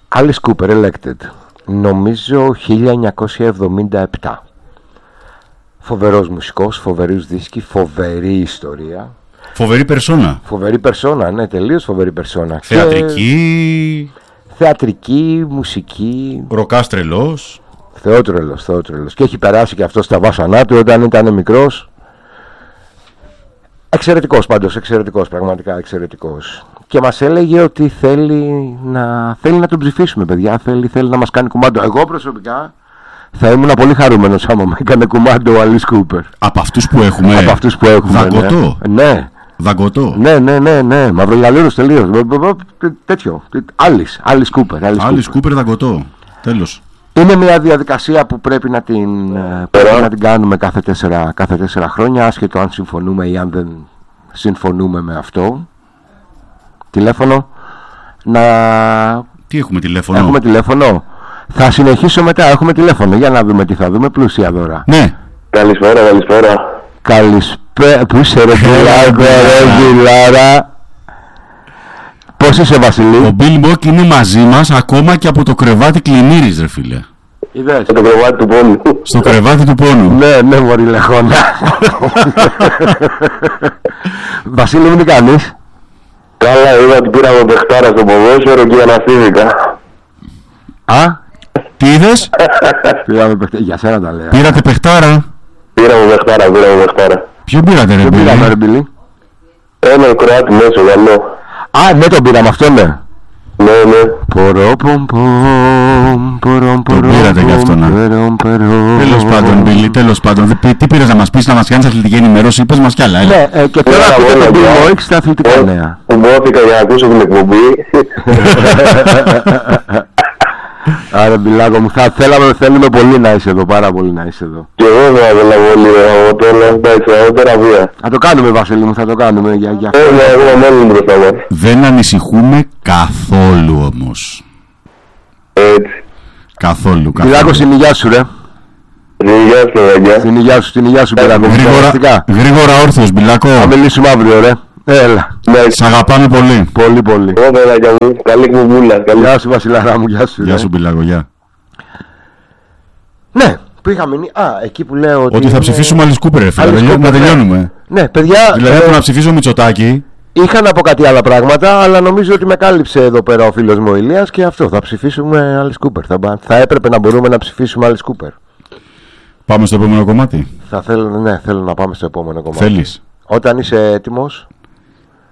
Alice Cooper Elected. Νομίζω 1977. Φοβερός μουσικός, φοβερούς δίσκοι, φοβερή ιστορία. Φοβερή περσόνα. Φοβερή περσόνα, ναι, τελείως φοβερή περσόνα. Θεατρική. Θεατρική, μουσική. Ροκάς τρελός. Θεότρελος. Και έχει περάσει και αυτό στα βάσανά του όταν ήταν μικρός. Εξαιρετικός πάντως, πραγματικά εξαιρετικός. Και μας έλεγε ότι θέλει να τον ψηφίσουμε, παιδιά. Θέλει να μας κάνει κουμάντο. Εγώ προσωπικά θα ήμουν πολύ χαρούμενος άμα με έκανε κουμάντο ο Alice Cooper. Από αυτούς που έχουμε. Δαγκωτό. Ναι. Δαγκωτό. Ναι. Μαυρογιαλούρος τελείως. Τέτοιο. Alice Cooper δαγκωτό. Τέλος. Είναι μια διαδικασία που πρέπει να την κάνουμε κάθε 4 χρόνια, άσχετο αν συμφωνούμε ή αν δεν συμφωνούμε με αυτό. Τηλέφωνο. Τι έχουμε τηλέφωνο? Έχουμε τηλέφωνο. Θα συνεχίσω μετά. Έχουμε τηλέφωνο. Για να δούμε τι θα δούμε. Πλούσια δώρα. Ναι. Καλησπέρα. Καλησπέρα. Πού είσαι ρε Γιλάρα? Πώς είσαι Βασιλή? Ο Bill Mock είναι μαζί μας ακόμα και από το κρεβάτι κλινήρης, ρε φίλε. Είδες? Στο κρεβάτι του πόνου. Στο κρεβάτι του πόνου. Ναι, μωρή λεχόνα. Βασίλη μου, τι κάνεις? Καλά, είδα ότι πήραμε παιχτάρα στο ποδόσφαιρο και αναστήθηκα. Τι είδες? Πήραμε παιχτάρα, για σένα τα λέω. Πήρατε παιχτάρα? Πήραμε παιχτάρα. Ποιον πήρατε ρε Μπίλη? Ένα Κροάτι μέσο, γαλλό. Ναι, τον πήραμε αυτό, ναι. Ναι. Τον πήρατε γι' αυτό, να. Τέλος πάντων, Μπίλη, τι πήρες να μας πεις, να μας κάνεις αθλητική ενημέρωση? Είπες μας κι άλλα, Ναι, και τώρα ακούτε τον Bill Mock στα αθλητικά νέα. Κουμπώθηκα για να ακούσω την εκπομπή. Άρα Μπιλάκο μου, θέλουμε πολύ να είσαι εδώ, πάρα πολύ να είσαι εδώ. Και εγώ θα ήθελα πολύ από τώρα, θεραπεία. Θα το κάνουμε Βασίλη μου, θα το κάνουμε για αυτό. Εγώ μέλλον μπροστά μας. Δεν ανησυχούμε καθόλου όμως. Έτσι. Καθόλου. Μπιλάκο, στην υγειά σου ρε. Στην υγειά σου Μπιλάκο. Γρήγορα όρθιος Μπιλάκο. Θα μιλήσουμε αύριο ρε. Έλα. Σ' αγαπάμε πολύ. Πολύ. Ω παιδάκια μου, καλή κουμπούλα. Γεια σου Βασιλάρα μου, γεια σου. Γεια σου Μπιλάκο, γεια. Ναι, που είχα μείνει. Εκεί που λέω ότι θα ψηφίσουμε Alice Cooper, φίλε. Να τελειώνουμε. Ναι, παιδιά. Δηλαδή να ψηφίσω Μητσοτάκη. Είχα να πω κάτι άλλα πράγματα, αλλά νομίζω ότι με κάλυψε εδώ πέρα ο φίλος μου ο Ηλίας και αυτό. Θα ψηφίσουμε Alice Cooper. Θα έπρεπε να μπορούμε να ψηφίσουμε Alice Cooper. Πάμε στο επόμενο κομμάτι. Θέλω να πάμε στο επόμενο κομμάτι. Θέλεις? Όταν είσαι έτοιμος.